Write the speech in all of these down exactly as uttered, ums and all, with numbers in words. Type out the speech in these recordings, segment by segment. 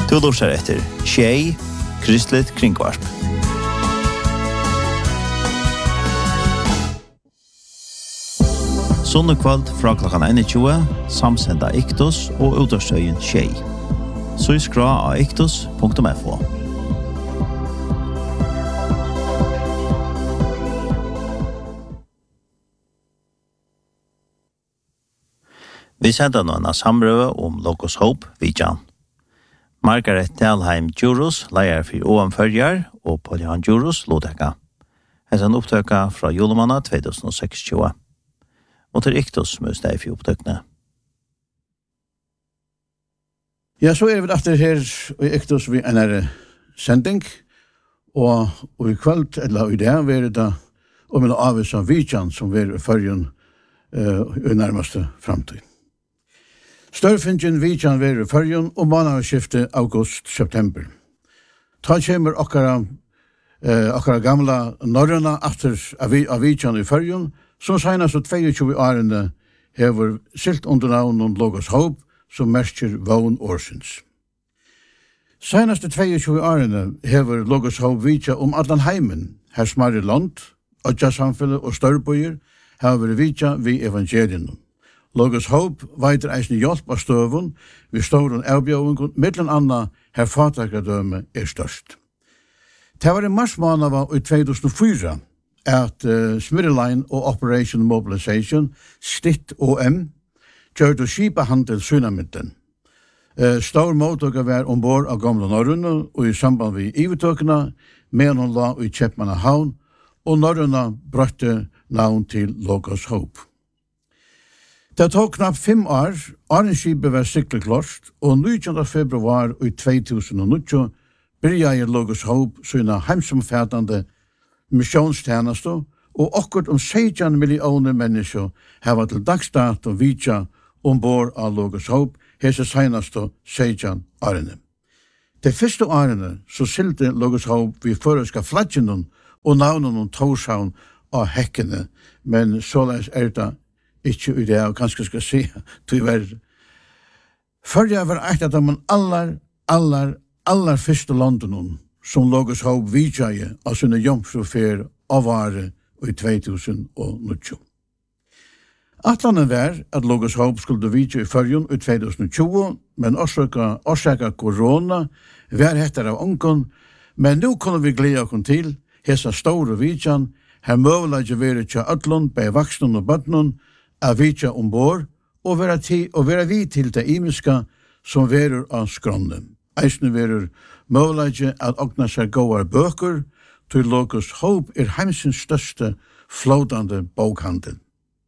Du lurer etter Tjej, Kristligt Kringvarp. Sunnekvald fra klokkan tjue, samsenda Iktus og utårstøyen Tjej. Så i skra av iktus punktum f o. Vi sender nå en samrøve om Logos Hope, Vidjan. Margaret Dalheim Djurus, leier for O M Følger, og Paul-Johan Djurus, lodekka. Her er en opptøkka fra julemanna tjuetusen og seksogtjue. Og til Iktus med steg for opptøkene. Ja, så er vi efter her i Iktus vi en er sending, og, og i kveld, eller i dag, vi er det om en avvis av Vidjan som vi er i følgen uh, i nærmeste fremtid. Størfingen Vidjan var i følgen og månedsskiftet august-september. Ta kommer okkara, eh, okkara gamla norrøna efter av Vidjan i følgen, som senast og tjueto årene hever silt under navnen Logos Hope, som merker vogn årsins. Senast og tjueto årene hever Logos Hope Vidja om allan heimen, her smarri land, odja samfunnet og størbøyer, hever Vidja vi evangelien. Logos Hope veiter eisne hjelp av støvun, vi står en avbjøving, mittlen anna her fatakadøme er størst. Det var i mars måned i tjuetusen og fire at uh, Smirreline og Operation Mobilization, Stitt O M, gjør det skipahandel Sunamitten. Uh, Stor mottøkker var ombord av gamle Norrøna og i samband med ivetøkene, medan hun la i Kjeppmanna havn, og Norrøna brøtte navn til Logos Hope. Det tog knapt fem år, Arnskipet var sikkert klart, og nittonde februar i tjuetusen og nitton byrja Logos Hope sina heimsomfattande missionstjeneste, og akkurat om seksten millioner mennesker har til dagsdato vidja ombord av Logos Hope, hese senaste seksten årene. De første årene så silte Logos Hope vi føreska fladgjennom og navnen om Torshavn av hekkene, men såleis er det ikke i det, og kanskje skal si, tyver. Før jeg var eit av de aller, aller, aller første landene som Logos Hope vidtjeie av sine jomfrufer av vare i tjuetusen og nitton. Atlanen var at Logos Hope skulle vidtje i førjen i tjuetusen og tjue, men årsaka korona var etter av onken, men nå kunne vi glede oss til hesa store vidtjen, her møvelaget være til Atlon, bei vaksnen og bøtnen, av vidtja ombord, og være, ti, og være vi til det imiska som verur av skronnen. Eisne verur møvelaget at okna seg gåar bøker, til Logos Hope er heimsins største flådande bokhandel.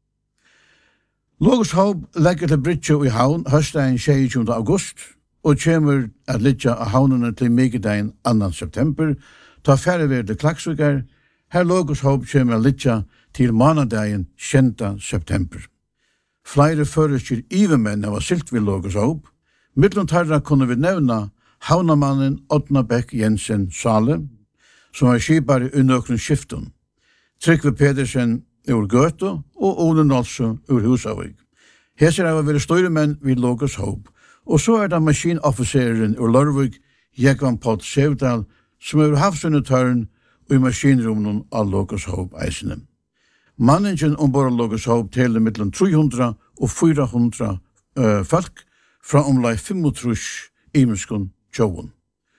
Logos Hope legger til Bridge i havn høstdagen tjueogtjúgunda august, og kommer at ligge av havnene til migdagen annan september, ta færre ved til Klaksvikar, her Logos Hope kommer at ligge til manadagen sjettende september. Flere føreskjer ivemenn av silt ved Logos Hope. Mittlen tarra kunne vi nevna havnamannen Oddna Beck Jensen Sale, som var skipar i unnøkren skiften. Trygve Pedersen ur Gøte og Ole Nolse ur Husavik. Heser av å være store menn ved Logos Hope. Og så er det maskinoffisereren ur Lørvik, Jekvan Pott Sevdal, som er havsunnetøren og i maskinrummen av Logos Hope eisene. Manningen ombord Logos Hope teler mellom tre hundre og fire hundre uh, folk fra omlai femogtrýss imenskun tjóun.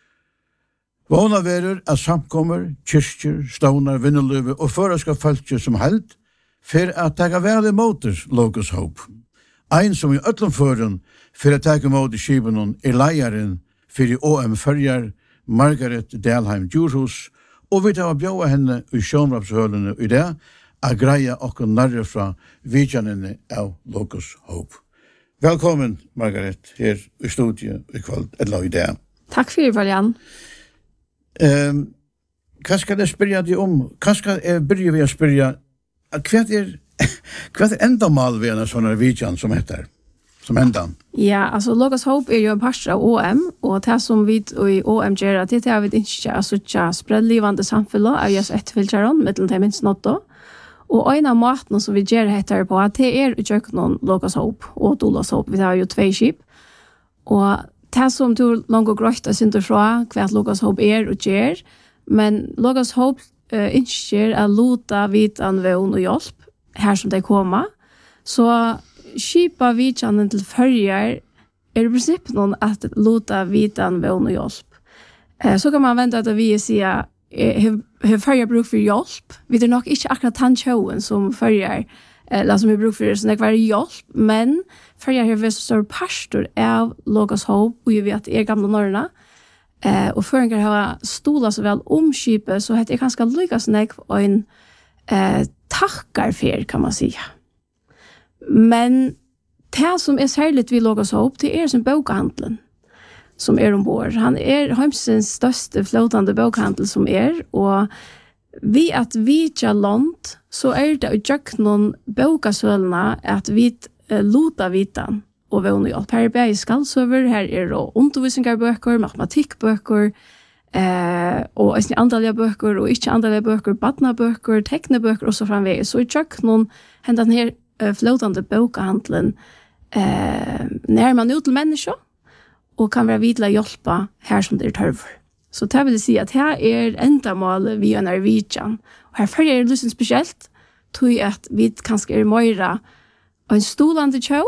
Våna verur at samkommer, kyrkjer, staunar, vinneløve og føreska folkje som held for at tega vel imot Logos Hope. Ein som i öllum føren for at tega imot skibenon er leiaren for O M Følger, Margaret Dalheim Djurhus, og vi tar å bjøa henne i sjånrapshølene i det, a greia okkur narre fra vidjanene av Logos Hope. Velkommen, Margaret, her i studiet i kveld, eller i det. Takk for det, Valjan. Um, hva skal jeg spørre deg om? Hva skal jeg begynne ved å spørre? Hva er, hva er enda mal ved en sånn vidjan som heter? Som enda? Ja, altså Logos Hope er jo en parster av O M, og det som vi i O M gjør, det er vi ikke å suttje spreadlivande samfunnet av Jesus etterfylkjøren, mittelen til minst nåtto. Og en av matene som vi gjør heter på, det er utgjøkken Logos Hope og Dolos Hope. Vi har jo tve skip. Og det som du långt och grönt att synda fra kvart Lukas Hope är och ger, men Lukas Hope uh, inte att låta vitan vån och hjälp här som det kommer. Så skipa vitan till förjar är i princip någon att låta vitan vån och hjälp. Uh, så kan man vänta att vi säger hur förjar bruk för hjälp. Vi är nog inte akkurat tandshowen som förjar eller som vi bruk för sån där hjälp, men förjar har vi så stor pastor av Lukas Hope och vi vet är gamla norrna. Eh och föringar har stola så väl om skipet så heter det ganska lyckas näck och en eh tackar för kan man säga. Men det som är särskilt vi Lukas Hope det är som bokhandeln som är ombord. Han är Heimsens största flotande bokhandel som är och vi att vi tja långt så är det att jag någon bokasölna att vi uh, lota vitan och våna hjälp. Här är bäg skallsöver, här är det undervisningsböcker, matematikböcker eh, och en andaliga böcker och inte andaliga böcker, badnaböcker, teckneböcker och så framväg. Så jag någon hända den här uh, flotande bokhandeln eh, när man ut till människor och kan vara vidla hjälpa här som det är törver. Så det vill säga att här är ändamål vi är Norwegian. Och här följer det lyssna speciellt tror jag att vi kanske är mera en stolande show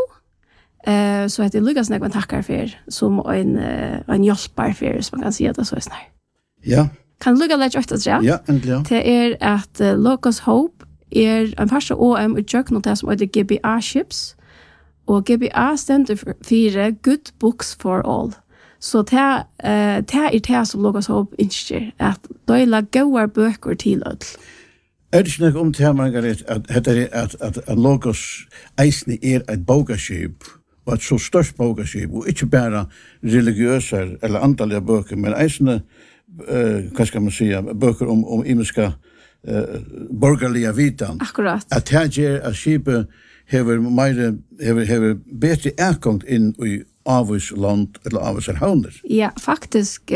eh, så att det lyckas när man tackar för som en, en hjälpar för som man kan säga det så är snart. Ja. Kan du lycka lätt efter det? Ja, äntligen. Det är att uh, Lukas Hope är en första O M och jag något som heter G B A-ships. Och G B A ständer för Good Books for All. Så det är uh, det som Lukas Hope inser, att dela goda böcker till öll. Er det ikke om til, Margaret, at, at, at, at, at Lukas eisne er et bogaskip, og et så størst bogaskip, og ikke bare religiøse eller antallige bøker, men eisne, uh, hva skal man sige, bøker om, om imenska uh, borgerlige vitan. Akkurat. At her gjør at skipet hever, meire, hever, hever bedre erkongt inn i avvis land eller avvis havner. Ja, faktisk,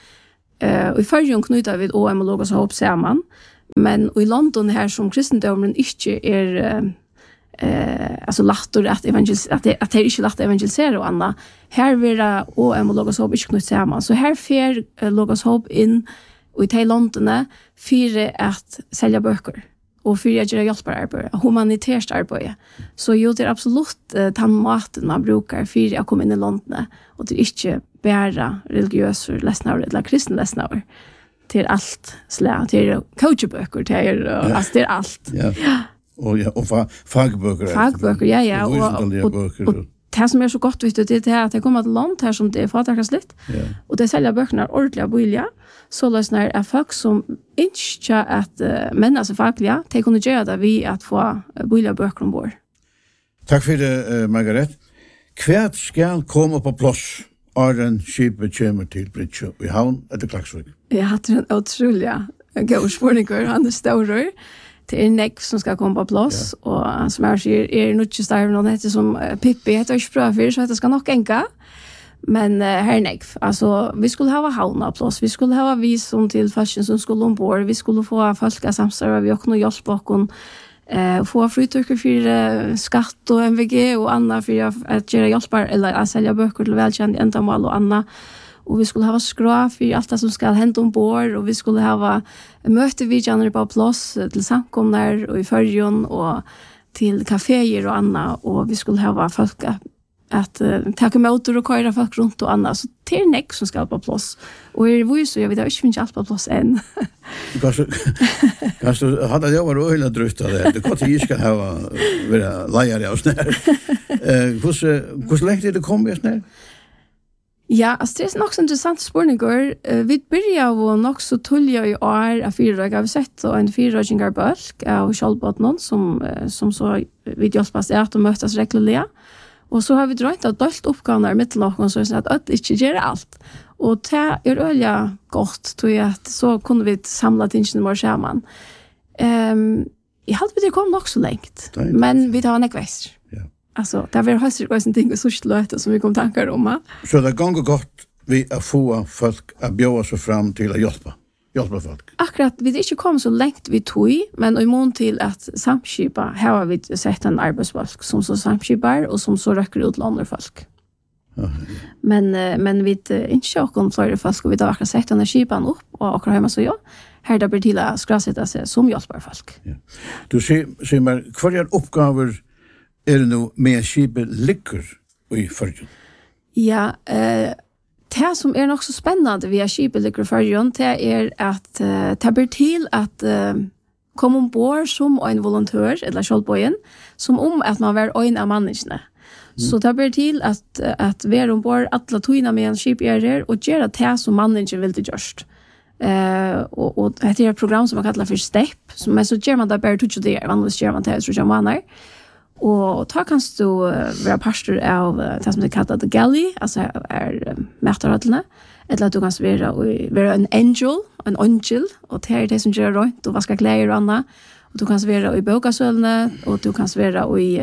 uh, i førjen knyter vi O M og Lukas Hope sammen, men i London här som kristendomen inte är eh, eh alltså lättare att evangelis att det att det är inte lätt att evangelisera och andra. Här vill det O M och Lukas Hope inte knyta samman. Så här fer uh, Lukas Hope in och i till London för att sälja böcker och för att göra hjälparbete, humanitärt arbete. Så jo, det är absolut uh, den maten man brukar för att komma in i London och det är inte bara religiösa läsnare eller kristna läsnare. Till allt slä till coachböcker till uh, alltså till allt. Ja. Och ja, och fa fagböcker. Fagböcker, ja ja, och och, och det som är så gott vet du det är att det kommer ett land här som det är fatakras lite. Ja. Och det säljer böckerna ordentligt billiga. Så lösnar är folk som inte att uh, männa så fackliga, de kunde göra det vi att få uh, billiga böcker ombord. Tack för det, uh, Margaret. Kvärt ska komma på plats. Arden skipet kommer til Bridge i havn etter Klaksvik. Jeg hadde en utrolig god spørninger, han er større. Det er nekk som skal komme på plass, ja. Og som jeg sier, er det ikke større noen heter som Pippi, heter ikke bra for, så det skal nok enka. Men uh, her er nekk. Altså, vi skulle ha havna plass, vi skulle ha visum til fashion som skulle ombord, vi skulle få folk av samstarve, vi kunne hjelpe oss Eh få flyttöker för uh, skatt och M V G och andra för att göra hjälpar eller att sälja böcker till välkänd ändamål och andra. Och vi skulle ha skra för allt det som ska hända ombord och vi skulle ha möte vid andra på plats till samkomnar och i förjon och till kaféer och andra och vi skulle ha folk att uh, ta motor och köra folk runt och andra så det är näck som ska på plats och är det så jag vet inte finns allt på plats än. Kanske kanske hade jag varit öle dryft av det. Det kan inte ska ha vara lejare av snär. Eh hur hur länge det kommer snär? Ja, alltså det är nog så intressant spårningar. Vi börjar ju nog så tulliga i år av fyra dagar vi sett och en fyra dagar bulk av Kjolbotnon som som så vi hjälpas att mötas regelbundet. Och så har vi dragit att delt uppgåvor i mitten och så att att inte göra allt. Och det är öliga gott tror jag att så kunde vi samla tingen mer samman. Ehm jag hade det kom nog så långt. Men vi tar en kvast. Ja. Alltså det var hörs det en ting så slöt som vi kom tankar om. Va? Så det går gott vi att få folk att bjuda sig fram till att hjälpa. Hjälpa folk. Akkurat vi det inte kom så långt vi tog men i mån till att samskipa här har vi sett en arbetsfolk som så samskipar och som så räcker ut andra folk. Ja, ja. Men uh, men vi uh, inte och kom för folk och vi har verkligen sett den skipan upp och och hemma så ja. Här där blir till att skrasätta sig som hjälper folk. Ja. Du ser ser man kvar uppgifter är det nu med skipet ligger i förrjun. Ja, eh det som är nog så spännande via skipet ligger förrjun det är att uh, det blir till att uh, komma ombord som en volontör eller självbojen som om att man var en av människorna. Mm. Så det blir till att att vara ombord alla tojna med en skipgärder och göra det som människan vill till just. Eh och och det är ett program som man kallar för step som är så gör man där bara touch det vanligtvis gör man det så jag menar. Och ta kanst du vara pastor av det som det kallar the galley alltså är mätarhållna eller att du kan vara vara en angel en angel och det är det som gör rätt och vaska kläder och annat och du kan vara i bokasölna och du kan vara i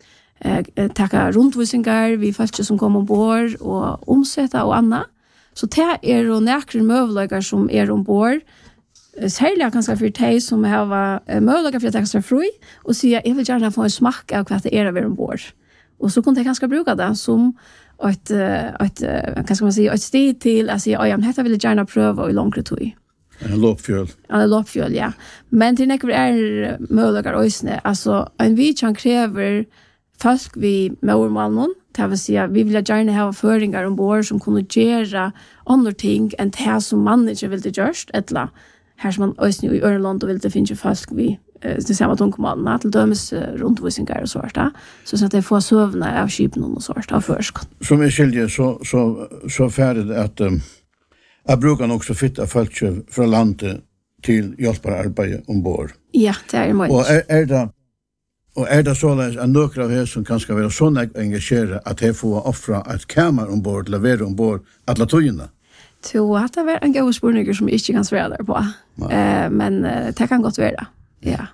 eh tacka rundvisningar vi folk som kommer ombord och omsätta och annat så det är och näkra möjligheter som är ombord särskilt kanske för dig som har möjligheter för att ta sig fri och säga jag vill gärna få en smak av vad det är att vara ombord och så kan jag kanske bruka det som ett ett kan ska man säga ett steg till att säga jag detta vill jag gärna pröva i långt tid. En loppfjöl. En loppfjöl, ja. Men till näkvar är möjligheter ösne alltså en vi kan kräver folk vi med ormalmon det vill säga vi vill gärna ha föringar ombord som kunde göra andra ting än det som man inte vill det görs eller här som man ösne i Örland och vill det finns ju folk vi det samma tonkommanna till dömes rundvisningar och sånt där så att det får sövna av skipen och sånt där först. Som är skilje så så så färdigt att um, jag brukar också fitta folk från landet till hjälpare arbete ombord. Ja, det är möjligt. Och är, är det och är det så att några av er som kanske vara så engagerade att det får offra ett kamera ombord eller vara ombord alla tojorna? Så att det var en god spurningar som inte kan svara där på. Eh, men det kan gott vara. Ja.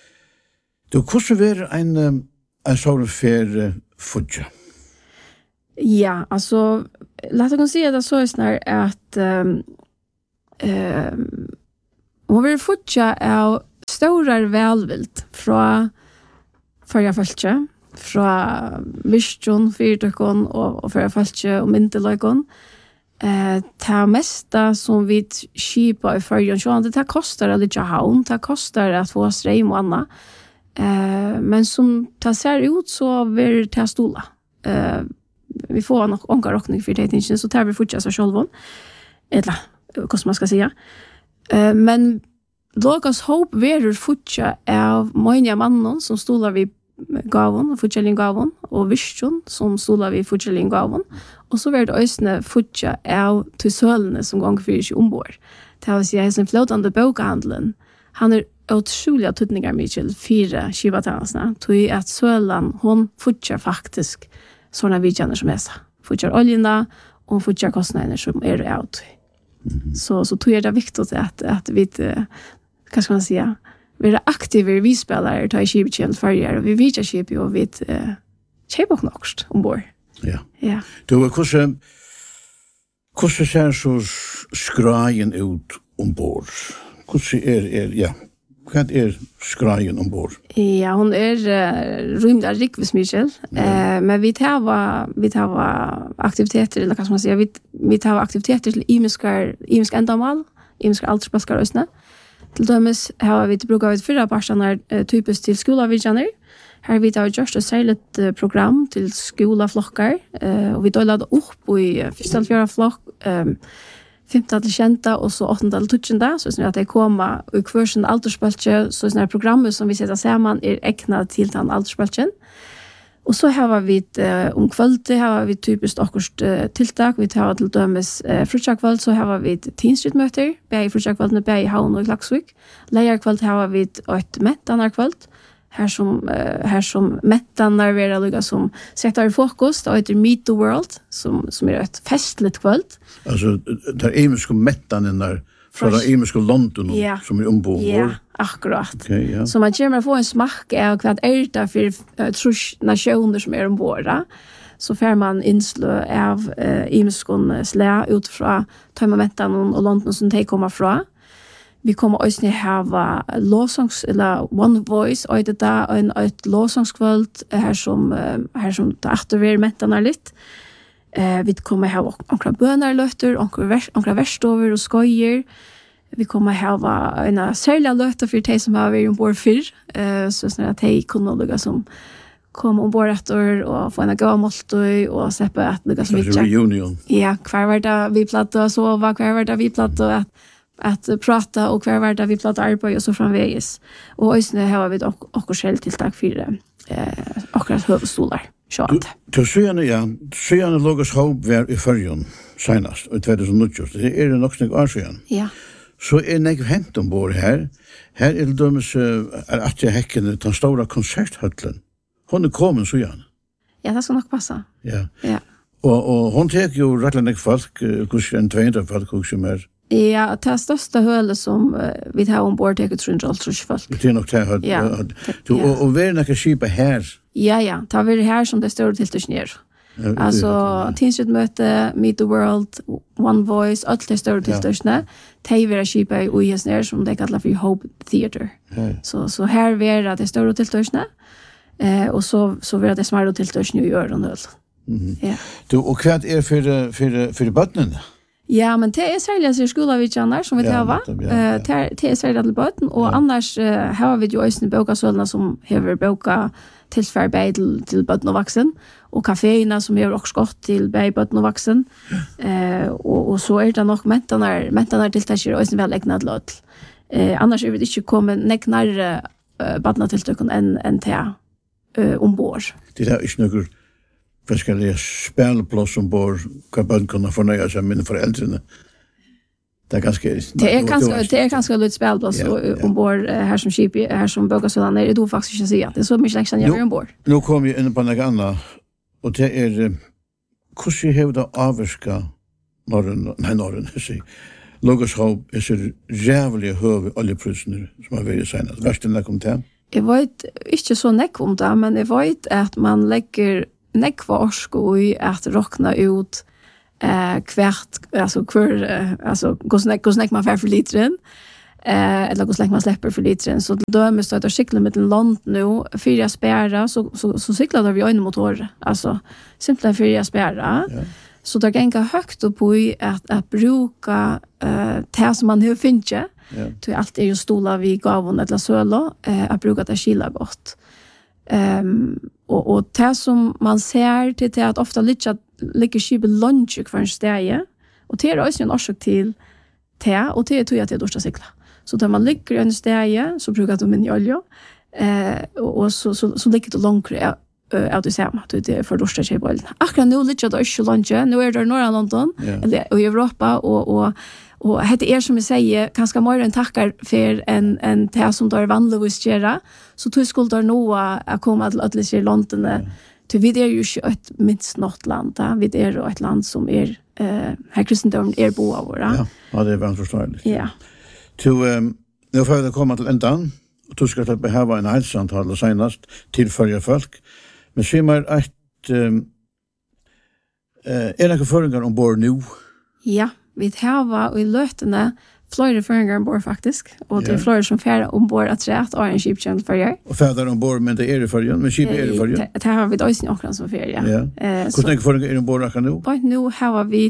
Du kunde vara en en sån för fudja. Ja, alltså låt oss säga det så är snar att ehm eh och vi fudja är stora välvilt från för jag fältje från mission fyrtökon och för jag fältje och myntelökon. Eh ta mesta som vi skipa i förrjun så det tar kostar det lite haun det kostar att få ström och annat eh men som tar ser ut så vill ta stola eh vi får nog onkarockning för det inte så tar vi fortsätta så själva eller vad man ska säga eh men Locals Hope verur futja av många mannen som stolar vi gavon och futjalling gavon och vision som stolar vi futjalling gavon och så vart ösne futja av till sölne som gång för sig ombord. Det vill säga en flotande bokhandeln. Han är otroliga tutningar Michel fyra skivatasna tog att sölan hon futjar faktiskt såna vidjaner som är futjar oljorna och futjar kostnader som är out. Mm-hmm. Så så tog det viktigt att att vi vad ska man säga vi är aktiva vi spelar ta i skipet för år och vi vet skip och vi köper också ombord. Ja. Ja. Du var kanske kanske ser så skrajen ut ombord. Kanske är är ja. Vad är skrajen ombord? Ja, hon är uh, rymda rikvis Michel. Eh uh, men vi tar vi tar aktiviteter eller vad ska man säga vi vi tar aktiviteter till imiskar imisk ändamål, imiskar altspaskar ösna. Till dömes har vi brukar vi förra parterna uh, typiskt till skolavidjaner. Här vi tar just ett särskilt uh, program till skolaflockar uh, och vi delade upp i första fjärde flock um, femton till kända och så åttonde till tutjända så att det kommer i kursen alderspalche så såna programmet som vi sätter samman är ägnat till den alderspalchen. Och så har vi ett uh, om kvällte har vi typiskt akkurat uh, tilltag vi tar till dömes uh, fruktakväll så har vi ett tingsrytmöte på fruktakvällen på i Havn och Klaxvik. Lejarkväll har vi ett mättanarkväll här som uh, här som mättanar vara lugga som sätter fokus då heter Meet the World som som är ett festligt kväll. Alltså där är mycket mättanen där från där är mycket London yeah. som är ombord. Ja, akkurat. Okay, yeah. Så man kommer få en smak av vad är det för uh, trus nationer som är ombord. Så får man inslö av uh, imiskon slä utifrån tajmamentan och London som de kommer från. Vi kommer också ha lovsångs eller one voice och det där en ett lovsångskväll här som här som det återver mentarna lite. Eh, vi kommer ha onkra bønarløtter, onkra verstover og skojer. Vi kommer ha en særlig løtter for de som har vært ombord før, eh, så sånn at de kunne lukka som kom ombord etter og få en gav måltøy og slippe at lukka som ikke. Reunion. Ja, hver var det vi platt å sove, hver var det vi platt å at, at prata og hver var det vi platt å arbeide og så framveges. Og også har vi ok okkur selv tiltak for eh, akkurat høvestolar. Du, du sier ja, sier Logos Hope var i Førjun senast, i tjuetusen det er nok snakk år siden. Ja. Så er det ikke hent ombord her. Her er det dømes er at jeg hekkene den store konserthøtlen. Hun er kommet så gjerne. Ja, det skal nok passe. Ja. Ja. Og, og hun tek jo rett og slett folk, kanskje en tvehundre folk, kanskje mer. Ja, det er største hølet som uh, vi tar ombord teker trunner alt trus folk. Det er nok det her. Ja. Du, og, og vi er nok skipet her. Ja, ja. Det er vi her som det står til til nere. Ja, alltså tingsrättmöte, Meet the World, One Voice, allt det större tillstörsna. De vill skipa i O I S N R som de kallar för Hope Theater. Ja. Så så här vill det större tillstörsna. Eh och så så vill det smärre tillstörsna i öron öl. Mhm. Ja. Du och vad är för för för barnen? Ja, men det är särskilt så skola vi annars som vi tar va. Eh det är särskilt till barnen och annars har vi ju ösnen bokasölna som har boka tilsfär beidel til bøtten og vaksen, og kaféerna som gjør også godt til bøtten og vaksen. Eh, og, og så er det nok mentanar, mentanar tiltaker og vel egnet til løt. Eh, annars er vi ikke kommet neknare uh, bøtten tiltaken enn en til uh, ombord. Det er ikke noe forskjellige spilleplass ombord, hva bøtten kunne fornøye seg med foreldrene. Det er ganske det är ganska det är ganska lite spelplats ja, ja. ombord här som skip här som bokasöllan är det då faktiskt inte säga. Det är så mycket längre jag är ombord. Nu kommer jag in på något annat och det är hur jag har avvarska norren nej norren så Logos Hope är så jävligt hög oljepriserna som har varit senast. Värst när kom till. Jag vet inte så näck om det men jag vet att man lägger näck varsko i att rockna ut eh kvärt alltså kvar uh, alltså går snack går snack man för litren eh eller går snack man släpper för litren så då måste jag cykla med en land nu fyra spärra så så så cyklar vi en motor alltså simpelt fyra spärra ja. Så det gänga högt upp i att att bruka eh det som man hur finns ja till allt är ju stolar vi gav hon eller sölo eh att bruka det skilla gott ehm och och det som man ser till det att ofta lite ligger skipet lunch för en steg och det är också en orsak till te och det tror jag att det är dåsta cykla. Så när man ligger en steg så brukar de min olja eh och så så så ligger det långt eh att det ser man det är för dåsta skip bollen. Akkurat nu ligger det också lunch nu är det norra London eller i Europa och och och det är som jag säger ganska mer än tackar för en en te som där vanligtvis göra så tror skulle där nå att komma till att i London. Så vi är ju inte ett minst något land, ja. Vi är ju ett land som är, eh, här kristendomen är bo av våra. Ja, ja, det är väl förståeligt. Ja. Så, um, nu får vi komma till ändan, och du ska behöva en hälsantal senast till förra folk. Men se mig att, um, uh, är det föringar ombord nu? Ja, vi har i lötene flera föringar ombord faktiskt. Och det är flera som färre ombord att rätt och en skiptjänst förrjar. Och färdar ombord, men det är det förrjar, men skip är det förrjar. Det här har vi också några som färjar. Ja. Hur mycket föringar är ombord akkurat nu? Och nu har vi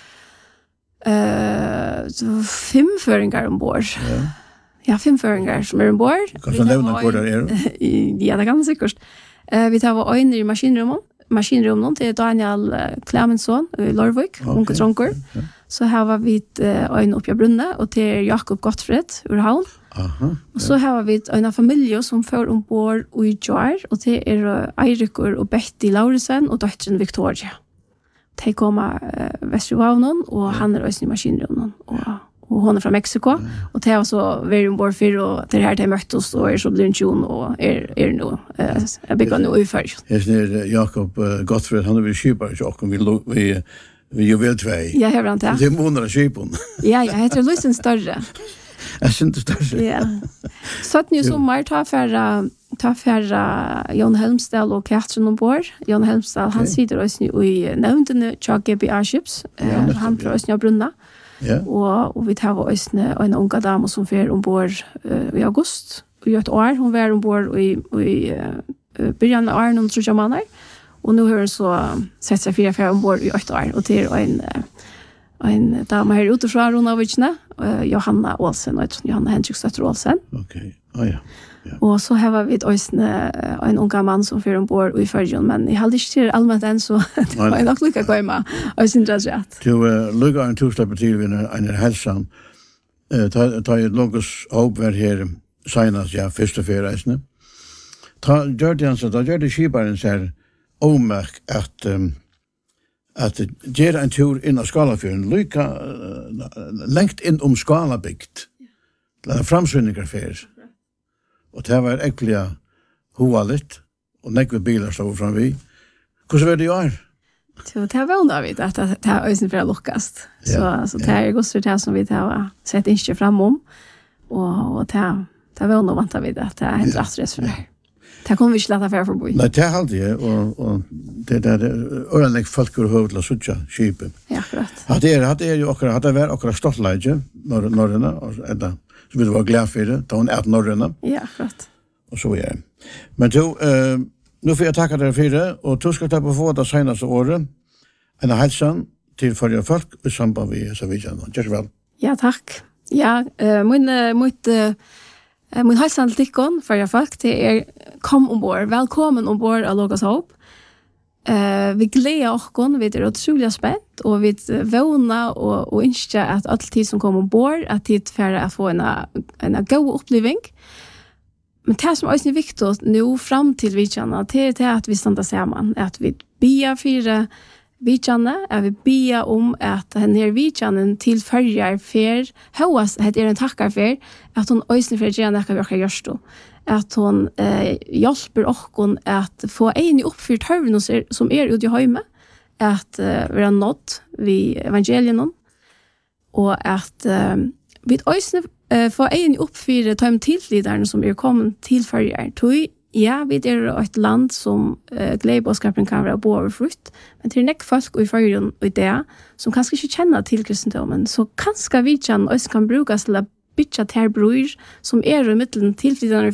uh, fem föringar ombord. Ja. Ja, fem föringar som är ombord. Kan du nämna vad det är? Ja, det kan säkert. Uh, vi tar en i maskinrummet. Maskinrummet till Daniel Clemensson i Lorvik, okay. Onkel Tronker. Okay. Så här var vi en uppe i Brunne och till Jakob Gottfred ur Havn. Aha. Och så här var vi en familj som för ombord i Jar och det är Eirikur och Betty Lauresen och dottern Victoria. De kommer uh, Västervavnen och han är också i maskinrummet och och hon är från Mexiko mm. och det var så very ombord för och det här de möttes och är så blir en tjon och är är nu eh jag bygger nu i för. Jag ser Jakob Gottfred han vill köpa och vi vi vi ju väl två. Ja, har han det. Det månader köpon. Ja, jag heter Lucien större. Jag syns större. Ja. Så att nu sommar tar för ta för Jon Helmstad och Katrin ombord. Jon Helmstad han sitter också nu i nämnden G B A Ships. Han från Östnöbrunna. Ja. Och och vi tar oss en unga dam som fer ombord uh, i august. Och ett år hon var ombord i i uh, början av år någon tror jag manar. Och nu har hon så sett sig fyra fyra ombord i åtta år och till en en dam här ute från Ronavichna, Johanna Olsen och Johanna Henriksdotter Olsen. Okej. Ja ja. Och så har vi ett ösne en ung man som för ombord i förjon, men i hade inte allmänt än så det var nog lika komma och sin rätt. Du lugga en två till vid en hälsan. Eh ta ta ett logos hopp var här senast ja första förreisne. Ta Jordan så då gör det skibaren så här omärk att um, att göra en tur in av Skalafjörden lika uh, längt in om Skalabygd. Det är framsynningar för. Och det var äckliga hoaligt och nekve bilar stod fram vi. Hur var det jag? Så det var vana vid att det här ösen för att lukkast. Så så det är just det som vi har sett inte fram om. Och och det det var nog vant vid att det är helt rätt för det. Det kommer vi inte låta för förbi. Nej, det är alltid och och det där öarliga folk och hövla sucha skipen. Ja, rätt. Ja, det är det är ju också hade varit också stottläge när norrarna och ända så vill det vara glad för det. Då är norrarna. Ja, rätt. Och så är. Men då eh nu får jag tacka dig för det och du ska ta på få det senaste året. En hälsan till för folk i samband med så vidare. Just väl. Ja, tack. Ja, eh min mitt Eh, min hälsan till Dickon för jag folk till er kom ombord. Välkommen ombord av Logos Hope. Eh, vi gläder oss kon, vi är otroligt spänt och vi våna och och önskar att all tid som kommer ombord att tid för att få en en god upplevelse. Men det som är viktigt nu fram till vi känner till det att vi stannar samman, att vi ber för vi känner är vi ber om att den här vi känner till förjar för hos det är en tackar för att hon ösnar för gärna kan vi görs då att hon eh hjälper oss att få en uppfyllt hövn som är ute i hemma att eh, vara nått vi evangelien och att eh, vi ösnar eh, få en uppfyllt time tilllidaren som är kommen till förjar tog. Ja, vi är ett land som uh, glädjeboskapen kan vara borfrukt, men det är nek folk i förrjun och det som kanske inte känner till kristendomen, så kanske vi känner oss kan brukas till att bytja till bror som är i mitten tillflyttande